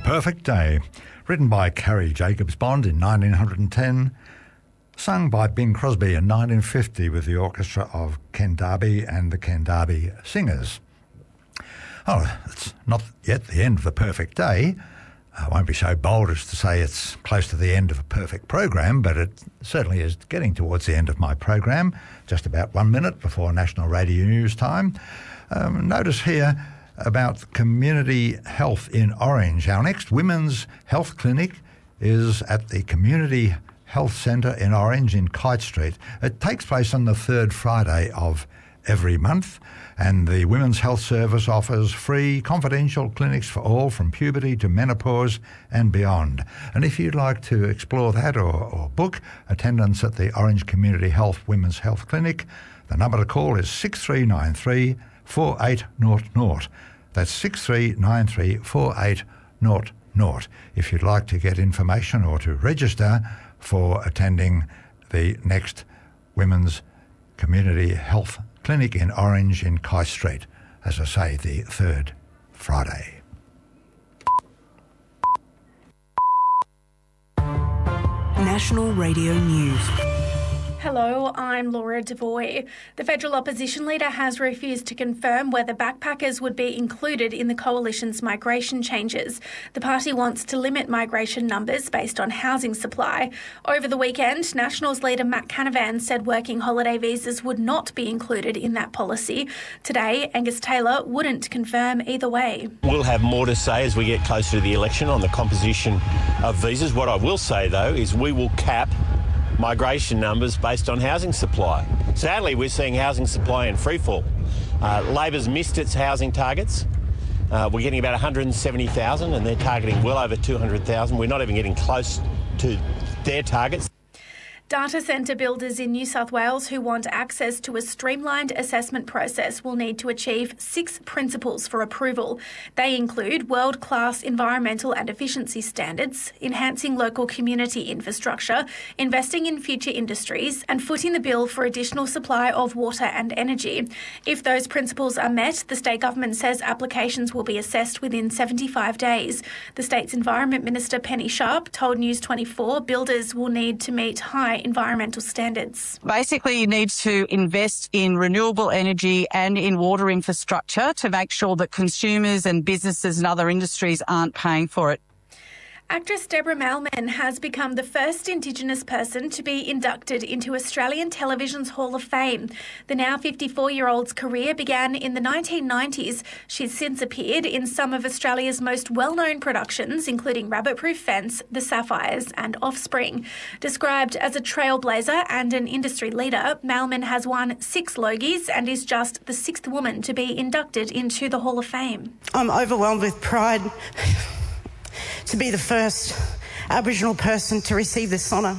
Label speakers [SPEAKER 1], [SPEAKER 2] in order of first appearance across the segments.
[SPEAKER 1] Perfect Day, written by Carrie Jacobs Bond in 1910, sung by Bing Crosby in 1950 with the orchestra of Ken Darby and the Ken Darby Singers. Oh, it's not yet the end of the perfect day. I won't be so bold as to say it's close to the end of a perfect program, but it certainly is getting towards the end of my program, just about 1 minute before National Radio News time. Notice here about community health in Orange. Our next women's health clinic is at the Community Health Centre in Orange in Kite Street. It takes place on the third Friday of every month, and the Women's Health Service offers free confidential clinics for all from puberty to menopause and beyond. And if you'd like to explore that or book attendance at the Orange Community Health Women's Health Clinic, the number to call is 6393 4800. That's 6393 4800 if you'd like to get information or to register for attending the next Women's Community Health Clinic in Orange in Kite Street, as I say, the third Friday.
[SPEAKER 2] National Radio News.
[SPEAKER 3] Hello, I'm Laura Devoy. The federal opposition leader has refused to confirm whether backpackers would be included in the coalition's migration changes. The party wants to limit migration numbers based on housing supply. Over the weekend, Nationals leader Matt Canavan said working holiday visas would not be included in that policy. Today, Angus Taylor wouldn't confirm either way.
[SPEAKER 4] We'll have more to say as we get closer to the election on the composition of visas. What I will say, though, is we will cap migration numbers based on housing supply. Sadly, we're seeing housing supply in freefall. Labor's missed its housing targets. We're getting about 170,000 and they're targeting well over 200,000. We're not even getting close to their targets.
[SPEAKER 3] Data centre builders in New South Wales who want access to a streamlined assessment process will need to achieve 6 principles for approval. They include world-class environmental and efficiency standards, enhancing local community infrastructure, investing in future industries, and footing the bill for additional supply of water and energy. If those principles are met, the state government says applications will be assessed within 75 days. The state's Environment Minister Penny Sharp told News 24 builders will need to meet high environmental standards.
[SPEAKER 5] Basically, you need to invest in renewable energy and in water infrastructure to make sure that consumers and businesses and other industries aren't paying for it.
[SPEAKER 3] Actress Deborah Mailman has become the first Indigenous person to be inducted into Australian Television's Hall of Fame. The now 54-year-old's career began in the 1990s. She's since appeared in some of Australia's most well-known productions, including Rabbit Proof Fence, The Sapphires and Offspring. Described as a trailblazer and an industry leader, Mailman has won 6 Logies and is just the 6th woman to be inducted into the Hall of Fame.
[SPEAKER 6] I'm overwhelmed with pride to be the first Aboriginal person to receive this honour.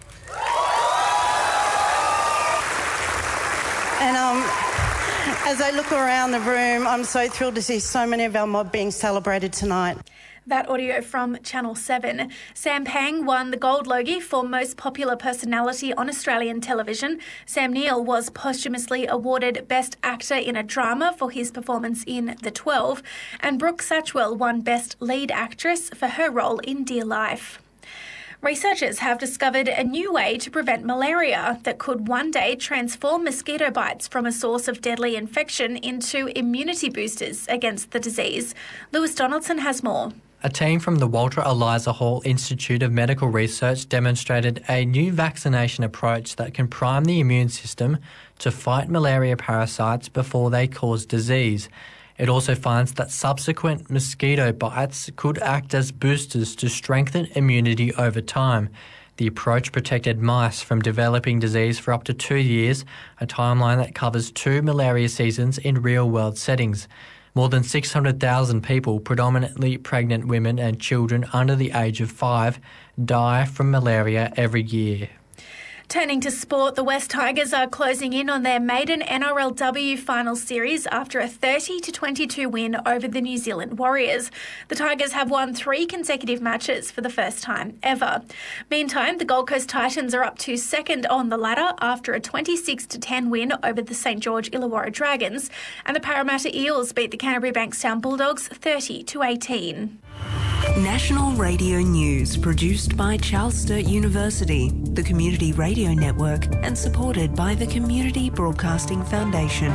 [SPEAKER 6] And as I look around the room, I'm so thrilled to see so many of our mob being celebrated tonight.
[SPEAKER 3] That audio from Channel 7. Sam Pang won the Gold Logie for Most Popular Personality on Australian television. Sam Neill was posthumously awarded Best Actor in a Drama for his performance in The 12, and Brooke Satchwell won Best Lead Actress for her role in Dear Life. Researchers have discovered a new way to prevent malaria that could one day transform mosquito bites from a source of deadly infection into immunity boosters against the disease. Lewis Donaldson has more.
[SPEAKER 7] A team from the Walter Eliza Hall Institute of Medical Research demonstrated a new vaccination approach that can prime the immune system to fight malaria parasites before they cause disease. It also finds that subsequent mosquito bites could act as boosters to strengthen immunity over time. The approach protected mice from developing disease for up to 2 years, a timeline that covers 2 malaria seasons in real-world settings. More than 600,000 people, predominantly pregnant women and children under the age of 5, die from malaria every year.
[SPEAKER 3] Turning to sport, the West Tigers are closing in on their maiden NRLW final series after a 30-22 win over the New Zealand Warriors. The Tigers have won 3 consecutive matches for the first time ever. Meantime, the Gold Coast Titans are up to second on the ladder after a 26-10 win over the St George Illawarra Dragons, and the Parramatta Eels beat the Canterbury Bankstown Bulldogs 30-18.
[SPEAKER 2] National Radio News, produced by Charles Sturt University, the Community Radio Network, and supported by the Community Broadcasting Foundation.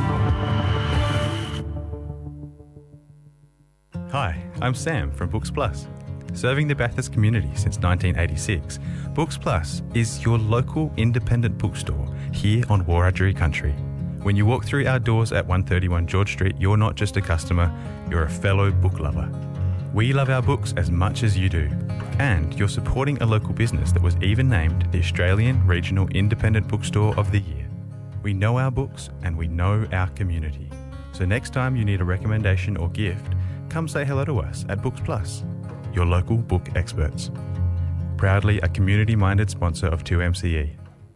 [SPEAKER 8] Hi, I'm Sam from Books Plus. Serving the Bathurst community since 1986, Books Plus is your local independent bookstore here on Wiradjuri country. When you walk through our doors at 131 George Street, you're not just a customer, you're a fellow book lover. We love our books as much as you do. And you're supporting a local business that was even named the Australian Regional Independent Bookstore of the Year. We know our books and we know our community. So next time you need a recommendation or gift, come say hello to us at Books Plus, your local book experts. Proudly a community-minded sponsor of 2MCE.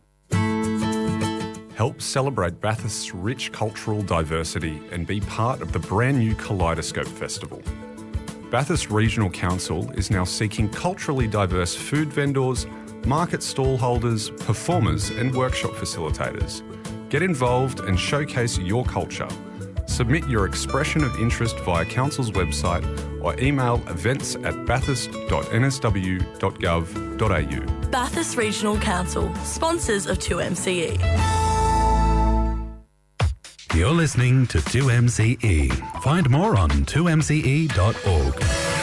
[SPEAKER 9] Help celebrate Bathurst's rich cultural diversity and be part of the brand new Kaleidoscope Festival. Bathurst Regional Council is now seeking culturally diverse food vendors, market stall holders, performers and workshop facilitators. Get involved and showcase your culture. Submit your expression of interest via Council's website or email events@bathurst.nsw.gov.au.
[SPEAKER 10] Bathurst Regional Council, sponsors of 2MCE.
[SPEAKER 11] You're listening to 2MCE. Find more on 2mce.org.